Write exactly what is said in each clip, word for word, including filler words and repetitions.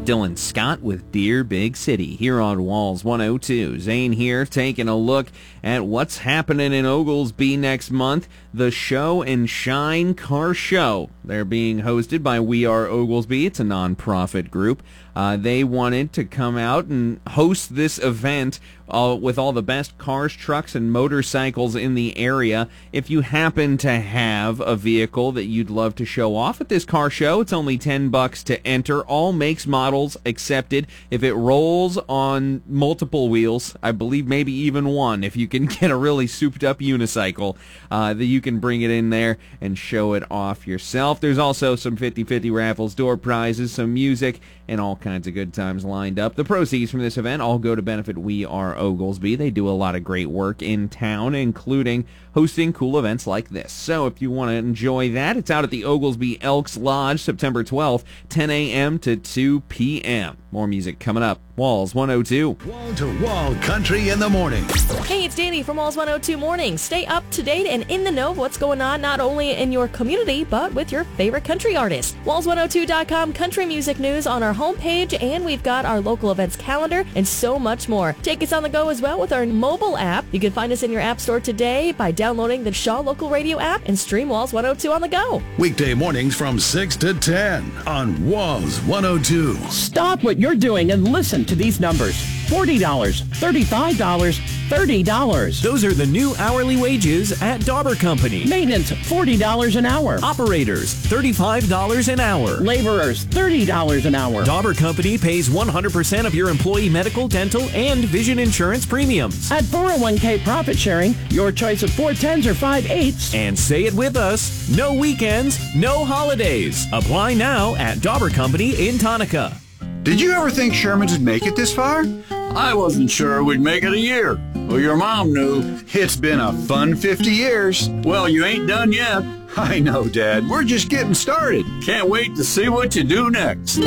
Dylan Scott with Dear Big City here on Walls one oh two. Zane here taking a look at what's happening in Oglesby next month. The Show and Shine Car Show. They're being hosted by We Are Oglesby. It's a nonprofit group. Uh, they wanted to come out and host this event uh, with all the best cars, trucks, and motorcycles in the area. If you happen to have a vehicle that you'd love to show off at this car show, it's only ten bucks to enter. All makes, models accepted. If it rolls on multiple wheels, I believe maybe even one, if you can get a really souped-up unicycle, uh, that you can bring it in there and show it off yourself. There's also some fifty-fifty raffles, door prizes, some music, and all kinds of good times lined up. The proceeds from this event all go to benefit We Are Oglesby. They do a lot of great work in town, including hosting cool events like this. So if you want to enjoy that, it's out at the Oglesby Elks Lodge, September twelfth, ten a.m. to two p.m. More music coming up. Walls one oh two. Wall-to-wall country in the morning. Hey, it's Danny from Walls one oh two Morning. Stay up to date and in the know of what's going on not only in your community, but with your favorite country artists. Walls one oh two dot com country music news on our homepage, and we've got our local events calendar and so much more. Take us on the go as well with our mobile app. You can find us in your app store today by downloading the Shaw Local Radio app and stream Walls one oh two on the go. Weekday mornings from six to ten on Walls one oh two. Stop what you're doing and listen to these numbers. forty dollars, thirty-five dollars, thirty dollars. Those are the new hourly wages at Dauber Company. Maintenance, forty dollars an hour. Operators, thirty-five dollars an hour. Laborers, thirty dollars an hour. Dauber Company pays one hundred percent of your employee medical, dental, and vision insurance premiums. At four oh one k profit sharing, your choice of four tens or five eights. And say it with us, no weekends, no holidays. Apply now at Dauber Company in Tonka. Did you ever think Sherman's would make it this far? I wasn't sure we'd make it a year. Well, your mom knew. It's been a fun fifty years. Well, you ain't done yet. I know, Dad. We're just getting started. Can't wait to see what you do next.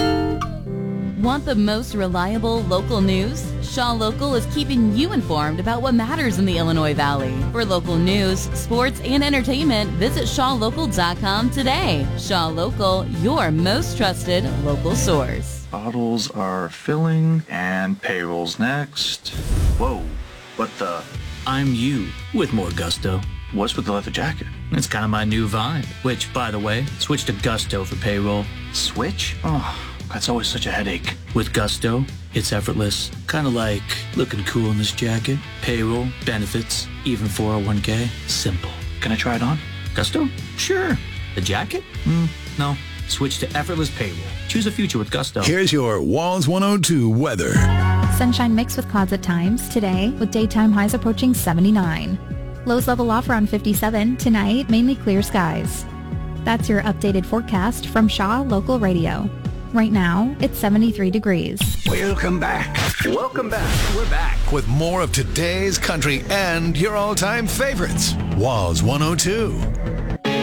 Want the most reliable local news? Shaw Local is keeping you informed about what matters in the Illinois Valley. For local news, sports, and entertainment, visit shaw local dot com today. Shaw Local, your most trusted local source. Bottles are filling, and payroll's next. Whoa, what the? I'm you, with more gusto. What's with the leather jacket? It's kind of my new vibe. Which, by the way, switch to Gusto for payroll. Switch? Oh, that's always such a headache. With Gusto, it's effortless. Kind of like looking cool in this jacket. Payroll, benefits, even four oh one k. Simple. Can I try it on? Gusto? Sure. The jacket? Mm, no. Switch to effortless payroll. Choose a future with Gusto. Here's your Walls one oh two weather. Sunshine mixed with clouds at times today, with daytime highs approaching seventy-nine. Lows level off around fifty-seven. Tonight, mainly clear skies. That's your updated forecast from Shaw Local Radio. Right now, it's seventy-three degrees. Welcome back. Welcome back. We're back with more of today's country and your all-time favorites. Walls one oh two.